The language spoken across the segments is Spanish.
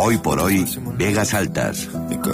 Hoy por hoy, Vegas Altas.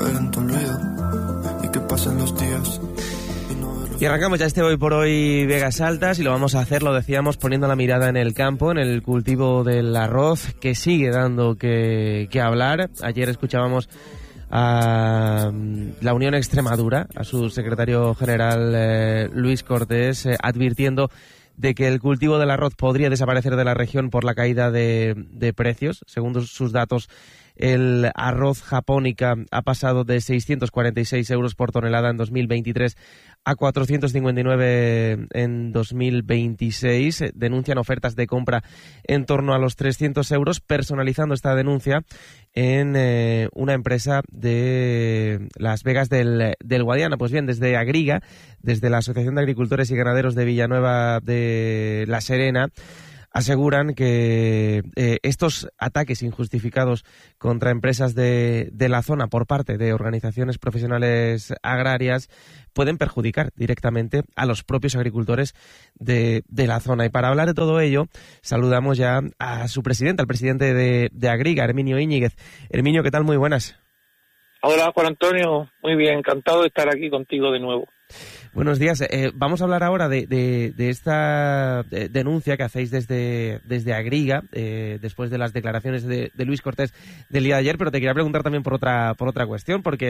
Y arrancamos ya este Hoy por Hoy Vegas Altas y lo vamos a hacer, lo decíamos, poniendo la mirada en el campo, en el cultivo del arroz, que sigue dando que hablar. Ayer escuchábamos a la Unión Extremadura, a su secretario general Luis Cortés, advirtiendo de que el cultivo del arroz podría desaparecer de la región por la caída de precios. Según sus datos, el arroz Japónica ha pasado de 646 euros por tonelada en 2023 a 459 en 2026. Denuncian ofertas de compra en torno a los 300 euros, personalizando esta denuncia en una empresa de Las Vegas del Guadiana. Pues bien, desde Agriga, desde la Asociación de Agricultores y Ganaderos de Villanueva de La Serena, aseguran que estos ataques injustificados contra empresas de la zona por parte de organizaciones profesionales agrarias pueden perjudicar directamente a los propios agricultores de la zona. Y para hablar de todo ello, saludamos ya a su presidente, al presidente de Agriga, Herminio Íñiguez. Herminio, ¿qué tal? Muy buenas. Hola, Juan Antonio. Muy bien, encantado de estar aquí contigo de nuevo. Buenos días. Vamos a hablar ahora de esta denuncia que hacéis desde Agriga, después de las declaraciones de Luis Cortés del día de ayer, pero te quería preguntar también por otra cuestión, porque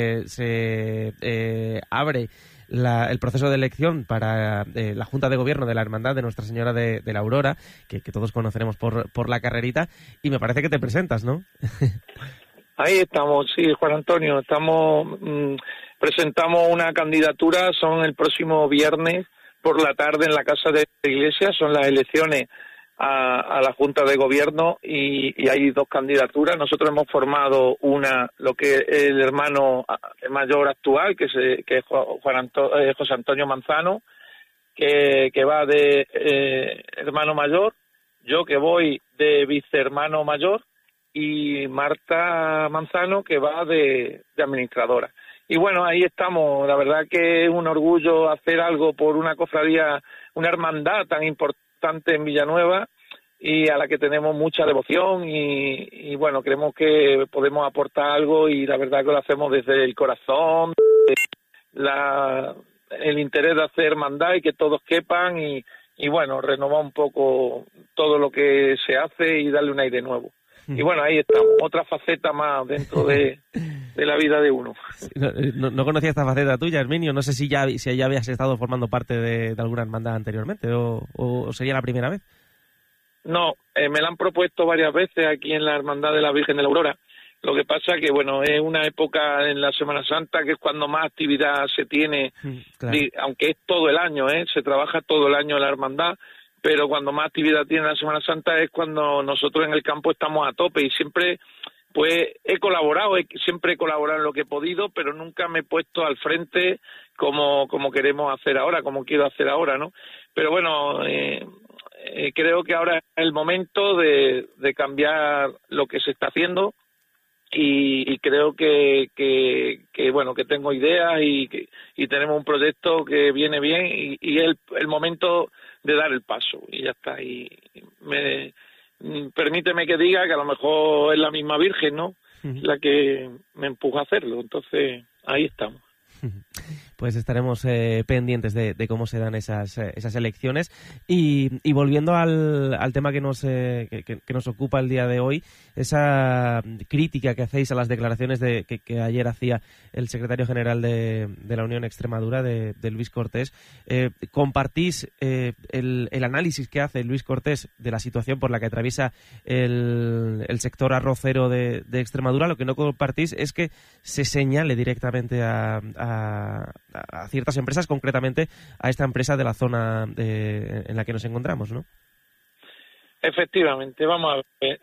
se abre el proceso de elección para la Junta de Gobierno de la Hermandad de Nuestra Señora de la Aurora, que todos conoceremos por la carrerita, y me parece que te presentas, ¿no? Ahí estamos, sí, Juan Antonio, presentamos una candidatura, son el próximo viernes por la tarde en la Casa de la Iglesia, son las elecciones a la Junta de Gobierno y hay dos candidaturas. Nosotros hemos formado una, lo que es el hermano mayor actual, que es José Antonio Manzano, que va de hermano mayor, yo que voy de vicehermano mayor, y Marta Manzano, que va de administradora. Y bueno, ahí estamos. La verdad que es un orgullo hacer algo por una cofradía, una hermandad tan importante en Villanueva y a la que tenemos mucha devoción y bueno, creemos que podemos aportar algo y la verdad que lo hacemos desde el corazón, el interés de hacer hermandad y que todos quepan y bueno, renovar un poco todo lo que se hace y darle un aire nuevo. Y bueno, ahí estamos, otra faceta más dentro de la vida de uno. No conocía esta faceta tuya, Herminio. No sé si ya habías estado formando parte de alguna hermandad anteriormente o sería la primera vez. No, me la han propuesto varias veces aquí en la Hermandad de la Virgen de la Aurora. Lo que pasa que, bueno, es una época en la Semana Santa que es cuando más actividad se tiene, claro. Aunque es todo el año, se trabaja todo el año en la hermandad, pero cuando más actividad tiene la Semana Santa es cuando nosotros en el campo estamos a tope y siempre pues siempre he colaborado en lo que he podido, pero nunca me he puesto al frente como queremos hacer ahora, como quiero hacer ahora, ¿no? Pero bueno, creo que ahora es el momento de cambiar lo que se está haciendo y creo que bueno, que tengo ideas y tenemos un proyecto que viene bien y es el momento de dar el paso y ya está. Y permíteme que diga que a lo mejor es la misma Virgen, ¿no? La que me empuja a hacerlo. Entonces, ahí estamos. Pues estaremos pendientes de cómo se dan esas elecciones y volviendo al tema que nos ocupa el día de hoy, esa crítica que hacéis a las declaraciones que ayer hacía el secretario general de la Unión Extremadura de Luis Cortés. ¿Compartís el análisis que hace Luis Cortés de la situación por la que atraviesa el sector arrocero de Extremadura? Lo que no compartís es que se señale directamente a ciertas empresas, concretamente a esta empresa de la zona en la que nos encontramos, ¿no? Efectivamente, vamos a ver.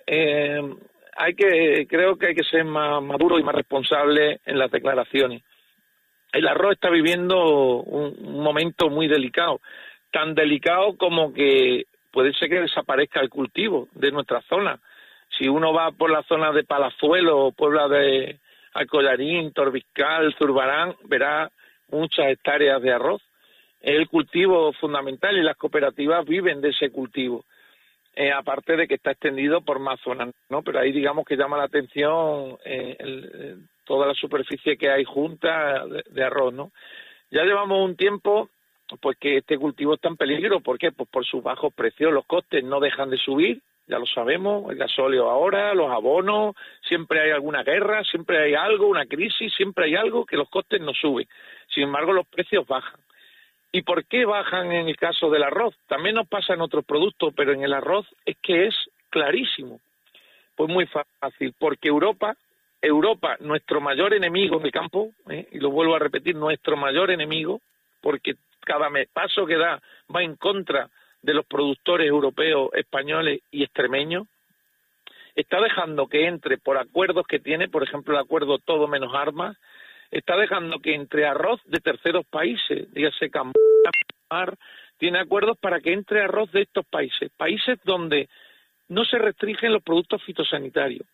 Creo que hay que ser más maduro y más responsable en las declaraciones. El arroz está viviendo un momento muy delicado, tan delicado como que puede ser que desaparezca el cultivo de nuestra zona. Si uno va por la zona de Palazuelo, Puebla de Alcollarín, Torbiscal, Zurbarán, verá muchas hectáreas de arroz. Es el cultivo fundamental y las cooperativas viven de ese cultivo. aparte de que está extendido por más zonas, ¿no? Pero ahí digamos que llama la atención toda la superficie que hay junta de arroz, ¿no? Ya llevamos un tiempo pues que este cultivo está en peligro. ¿Por qué? Pues por sus bajos precios. Los costes no dejan de subir, ya lo sabemos, el gasóleo ahora, los abonos, siempre hay alguna guerra, siempre hay algo, una crisis, siempre hay algo que los costes no suben. Sin embargo, los precios bajan. ¿Y por qué bajan en el caso del arroz? También nos pasa en otros productos, pero en el arroz es que es clarísimo. Pues muy fácil, porque Europa, nuestro mayor enemigo en el campo, y lo vuelvo a repetir, nuestro mayor enemigo, porque cada paso que da va en contra de los productores europeos, españoles y extremeños, está dejando que entre por acuerdos que tiene, por ejemplo el acuerdo Todo Menos Armas, está dejando que entre arroz de terceros países, dígase Camboya, tiene acuerdos para que entre arroz de estos países donde no se restringen los productos fitosanitarios.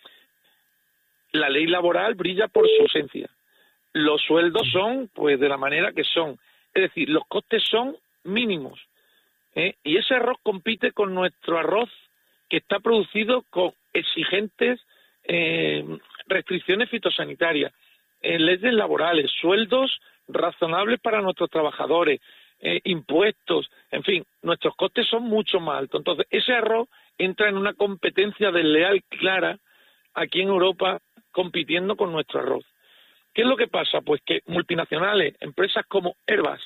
La ley laboral brilla por su ausencia. Los sueldos son, pues, de la manera que son. Es decir, los costes son mínimos. Y ese arroz compite con nuestro arroz que está producido con exigentes restricciones fitosanitarias, leyes laborales, sueldos razonables para nuestros trabajadores, impuestos, en fin, nuestros costes son mucho más altos. Entonces, ese arroz entra en una competencia desleal clara aquí en Europa compitiendo con nuestro arroz. ¿Qué es lo que pasa? Pues que multinacionales, empresas como Airbus,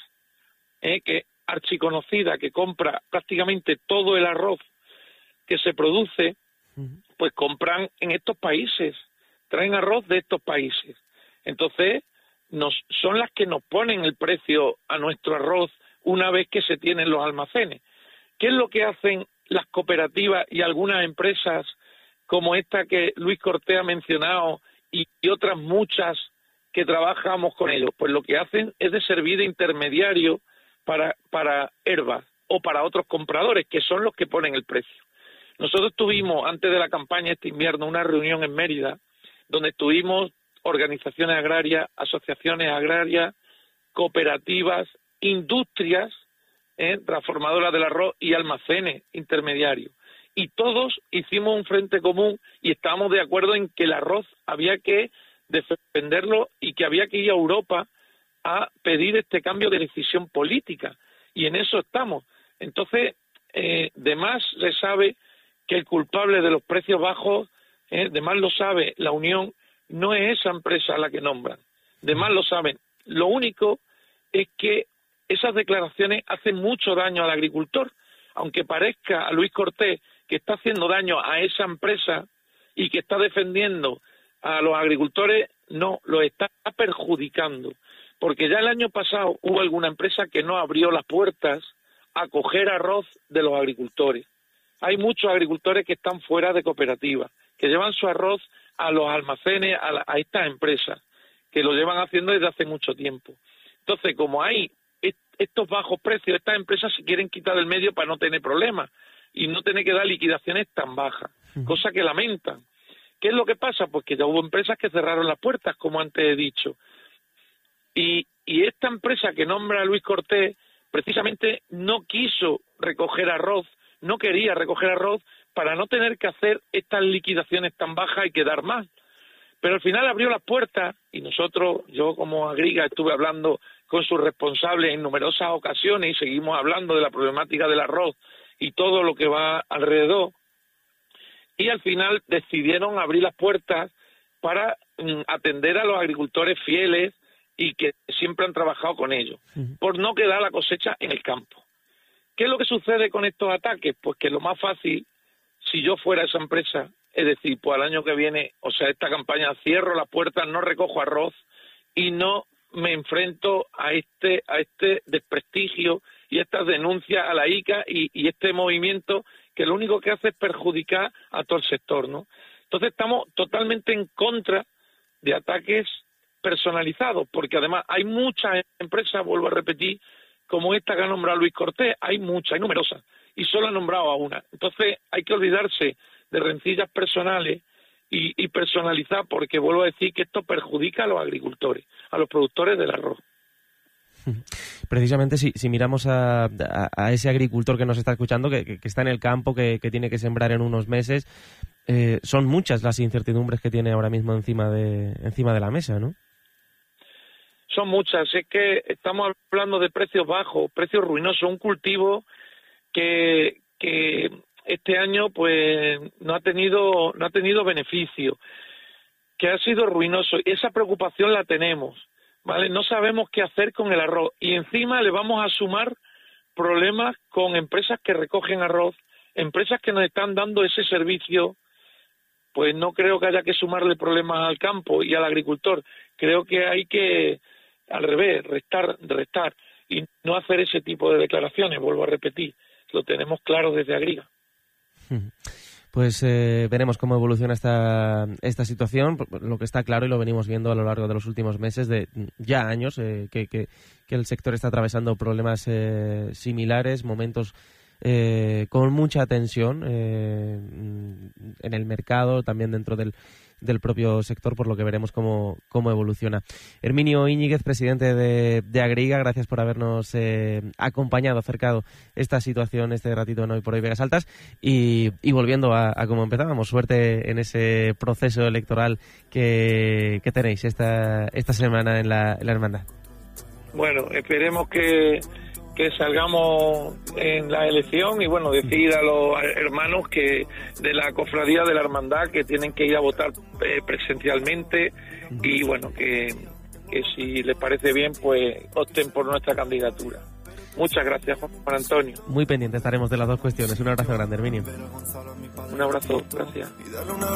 que archiconocida, que compra prácticamente todo el arroz que se produce, pues compran en estos países, traen arroz de estos países. Entonces, son las que nos ponen el precio a nuestro arroz una vez que se tienen los almacenes. ¿Qué es lo que hacen las cooperativas y algunas empresas como esta que Luis Cortés ha mencionado y otras muchas que trabajamos con ellos? Pues lo que hacen es de servir de intermediario para Airbus o para otros compradores, que son los que ponen el precio. Nosotros tuvimos, antes de la campaña este invierno, una reunión en Mérida, donde tuvimos organizaciones agrarias, asociaciones agrarias, cooperativas, industrias, transformadoras del arroz y almacenes intermediarios. Y todos hicimos un frente común y estábamos de acuerdo en que el arroz había que defenderlo y que había que ir a Europa a pedir este cambio de decisión política. Y en eso estamos. Entonces, de más se sabe que el culpable de los precios bajos, de más lo sabe la Unión, no es esa empresa a la que nombran. De más lo saben. Lo único es que esas declaraciones hacen mucho daño al agricultor. Aunque parezca a Luis Cortés que está haciendo daño a esa empresa y que está defendiendo a los agricultores, no, los está perjudicando. Porque ya el año pasado hubo alguna empresa que no abrió las puertas a coger arroz de los agricultores. Hay muchos agricultores que están fuera de cooperativas, que llevan su arroz a los almacenes, a estas empresas, que lo llevan haciendo desde hace mucho tiempo. Entonces, como hay estos bajos precios, estas empresas se quieren quitar del medio para no tener problemas y no tener que dar liquidaciones tan bajas, cosa que lamentan. ¿Qué es lo que pasa? Pues que ya hubo empresas que cerraron las puertas, como antes he dicho. Y esta empresa que nombra a Luis Cortés precisamente no quiso recoger arroz, no quería recoger arroz para no tener que hacer estas liquidaciones tan bajas y quedar mal. Pero al final abrió las puertas y nosotros, yo como Agriga, estuve hablando con sus responsables en numerosas ocasiones y seguimos hablando de la problemática del arroz y todo lo que va alrededor. Y al final decidieron abrir las puertas para atender a los agricultores fieles y que siempre han trabajado con ellos, por no quedar la cosecha en el campo. ¿Qué es lo que sucede con estos ataques? Pues que lo más fácil, si yo fuera esa empresa, es decir, pues al año que viene, o sea, esta campaña, cierro las puertas, no recojo arroz y no me enfrento a este desprestigio y estas denuncias a la ICA y este movimiento que lo único que hace es perjudicar a todo el sector, ¿no? Entonces estamos totalmente en contra de ataques personalizados, porque además hay muchas empresas, vuelvo a repetir, como esta que ha nombrado Luis Cortés, hay muchas, hay numerosas, y solo ha nombrado a una. Entonces hay que olvidarse de rencillas personales y personalizar, porque vuelvo a decir que esto perjudica a los agricultores, a los productores del arroz. Precisamente si miramos a ese agricultor que nos está escuchando, que está en el campo, que tiene que sembrar en unos meses, son muchas las incertidumbres que tiene ahora mismo encima de la mesa, ¿no? Son muchas. Es que estamos hablando de precios bajos, precios ruinosos, un cultivo que este año pues no ha tenido beneficio, que ha sido ruinoso. Esa preocupación la tenemos, ¿vale? No sabemos qué hacer con el arroz y encima le vamos a sumar problemas con empresas que recogen arroz, empresas que nos están dando ese servicio. Pues no creo que haya que sumarle problemas al campo y al agricultor. Creo que hay que, al revés, restar y no hacer ese tipo de declaraciones, vuelvo a repetir. Lo tenemos claro desde Agriga. Pues veremos cómo evoluciona esta situación. Lo que está claro, y lo venimos viendo a lo largo de los últimos meses, de ya años, que el sector está atravesando problemas similares, momentos con mucha tensión en el mercado, también dentro del propio sector, por lo que veremos cómo evoluciona. Herminio Íñiguez, presidente de Agriga, gracias por habernos acompañado, acercado esta situación, este ratito en Hoy por Hoy Vegas Altas, y volviendo a como empezábamos, suerte en ese proceso electoral que tenéis esta semana en la hermandad. Bueno, esperemos que salgamos en la elección y bueno, decir a los hermanos que de la cofradía de la hermandad que tienen que ir a votar presencialmente y bueno, que si les parece bien pues opten por nuestra candidatura. Muchas gracias, Juan Antonio. Muy pendiente estaremos de las dos cuestiones. Un abrazo grande, Herminio. Un abrazo, gracias.